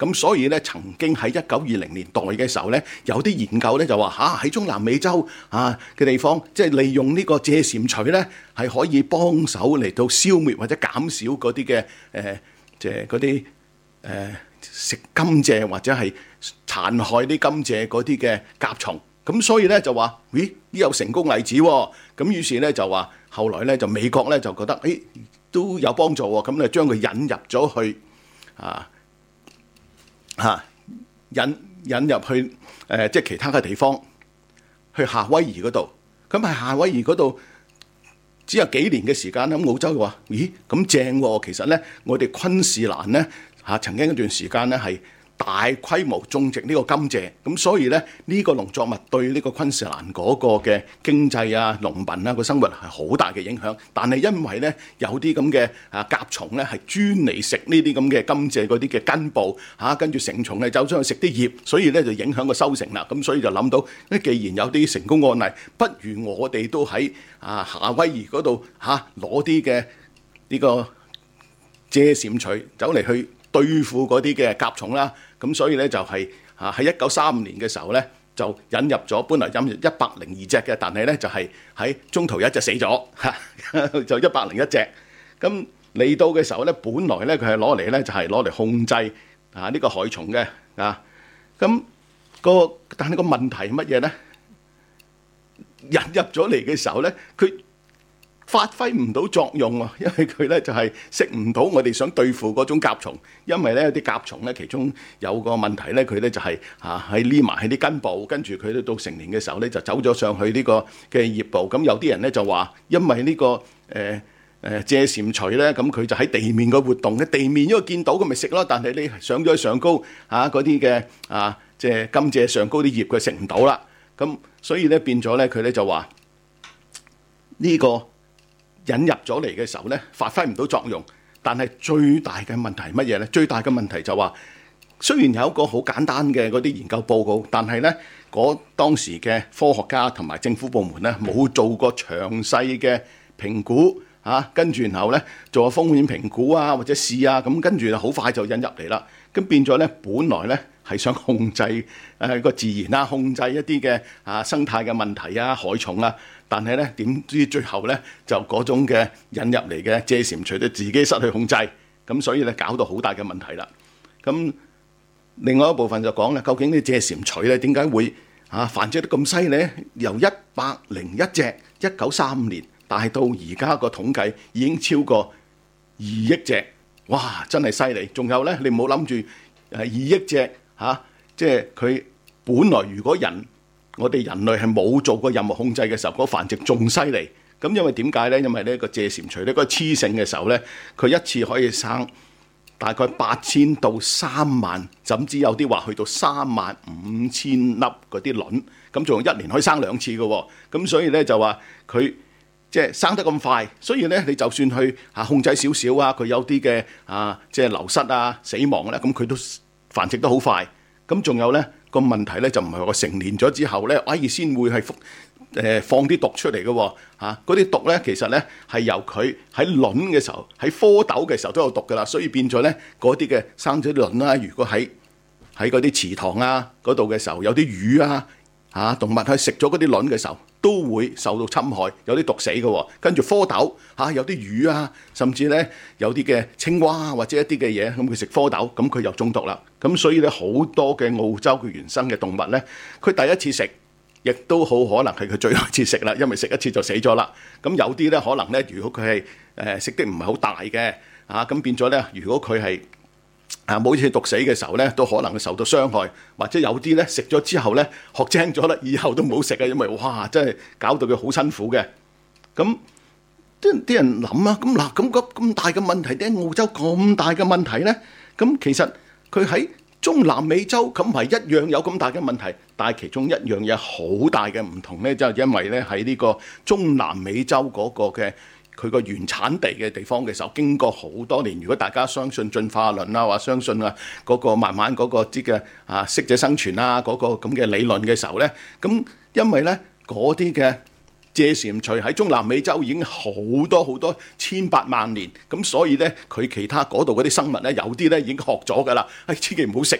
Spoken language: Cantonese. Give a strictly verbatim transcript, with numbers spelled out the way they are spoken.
咁所以咧，曾經喺一九二零年代嘅時候咧，有啲研究咧就話嚇喺中南美洲啊嘅地方，即係利用呢個蔗蟬錘咧，係可以幫手嚟到消滅或者減少嗰啲嘅誒，即係嗰啲誒食甘蔗或者係殘害啲甘蔗嗰啲嘅甲蟲。咁所以咧就話，咦，呢有成功例子喎。咁於是咧就話，後來咧就美國咧就覺得，誒都有幫助喎。咁咧將佢引入咗去啊。嚇引引入去誒、呃，即係其他嘅地方，去夏威夷嗰度。咁喺夏威夷嗰度只有幾年嘅時間啦。咁澳洲話：咦，咁正喎、哦！其實咧，我哋昆士蘭咧嚇曾經一段時間咧係大規模種植呢個甘蔗，咁所以咧呢、這個農作物對呢個昆士蘭嗰個嘅經濟啊、農民啊個生活係好大嘅影響。但係因為咧有啲咁嘅啊甲蟲咧係專嚟食呢啲咁嘅甘蔗嗰啲嘅根部嚇，跟住成蟲咧走咗去食啲葉，所以咧就影響個收成啦。咁所以就諗到，既然有啲成功案例，不如我哋都喺啊夏威夷嗰度嚇攞啲嘅呢個蔗蟬錘走嚟去對付嗰啲嘅甲蟲啦。咁所以咧就係啊喺一九三五年嘅時候咧就引入咗，本來引入一百零二隻嘅，但係咧就係喺中途一隻死咗嚇，就一百零一隻。咁嚟到嘅時候咧，本來咧佢係攞嚟咧就係攞嚟控制啊呢個害蟲嘅啊。咁個但係個問題係乜嘢咧？引入咗嚟嘅時候咧，佢發揮唔到作用喎，因為佢咧就係食唔到我哋想對付嗰種甲蟲，因為咧有啲甲蟲咧，其中有個問題咧，佢咧就係嚇喺匿埋喺啲根部，跟住佢咧到成年嘅時候咧就走咗上去呢個嘅葉部。咁有啲人咧就話，因為呢個誒誒蔗蟬錘咧，咁佢就喺地面嘅活動嘅，地面因為見到咁咪食咯，但係你上咗去上高嚇嗰啲嘅啊即係甘蔗上高啲葉佢食唔到啦。咁所以咧變咗咧佢咧就話呢個引入咗嚟嘅時候咧，發揮唔到作用。但係最大嘅問題係乜嘢咧？最大嘅問題就話，雖然有一個好簡單嘅嗰啲研究報告，但係咧嗰當時嘅科學家同埋政府部門咧冇做過詳細嘅評估啊，跟住然後咧做風險評估啊或者試啊，咁跟住就好快就引入嚟啦。咁變咗咧，本來咧係想控制誒個自然啊，控制一啲嘅啊生態嘅問題啊、害蟲啊。但係咧，點知最後咧就嗰種嘅引入嚟嘅蔗蟬錘，自己失去控制，咁所以咧搞到好大嘅問題啦。咁另外一部分就講啦，究竟啲蔗蟬錘咧點解會啊繁殖得咁犀利？由一百零一隻一九三五年，大到而家個統計已經超過二億隻，哇！真係犀利。仲有咧，你唔好諗住誒二億隻嚇，即係佢本來如果人。我哋人類係冇做過任何控制嘅時候，嗰個繁殖仲犀利。咁因為點解咧？因為呢個蔗蟬錘咧，嗰個雌性嘅時候咧，佢一次可以生大概八千到三萬，甚至有啲話去到三萬五千粒嗰啲卵。咁仲有一年可以生兩次嘅喎。咁所以咧就話佢即係生得咁快，所以咧你就算去啊控制少少啊，佢有啲嘅啊即係流失啊、死亡咧，咁佢都繁殖得好快。咁仲有咧。個問題咧就唔係話成年咗之後咧，哎先會係誒放啲毒出嚟嘅喎嚇，嗰啲毒咧其實咧係由佢喺卵嘅時候，喺蝌蚪嘅時候都有毒噶啦，所以變咗咧嗰啲嘅生咗卵啦，如果喺喺嗰啲池塘啊嗰度嘅時候，有啲魚啊嚇動物去食咗嗰啲卵嘅時候，都會受到侵害，有啲毒死嘅喎。跟住蝌蚪嚇有啲魚啊，甚至咧有啲嘅青蛙啊或者一啲嘅嘢，咁佢食蝌蚪，咁佢又中毒啦。咁所以咧好多嘅澳洲嘅原生嘅動物咧，佢第一次食，亦都好可能係佢最後一次食啦，因為食一次就死咗啦。咁有啲咧可能咧，如果佢係誒食得唔係好大嘅啊，咁變咗咧，如果佢係啊冇似毒死嘅時候咧，都可能會受到傷害，或者有啲咧食咗之後咧學精咗啦，以後都唔好食啊，因為哇真係搞到佢好辛苦嘅。咁啲啲人諗啊，咁嗱咁個咁大嘅問題，點解澳洲咁大嘅問題咧？咁其實佢喺中南美洲咁係一樣有咁大嘅問題，但係其中一樣嘢好大嘅唔同咧，就係因為咧喺呢個中南美洲嗰個嘅佢個原產地嘅地方嘅時候，經過好多年，如果大家相信進化論啊，或相信啊嗰個慢慢嗰個啲嘅啊適者生存啊嗰個咁嘅理論嘅時候咧，咁因為咧嗰啲嘅蔗蟾蜍喺中南美洲已經好多好多千百萬年，咁所以咧佢其他嗰度嗰啲生物咧有啲咧已經學咗㗎啦，誒千祈唔好食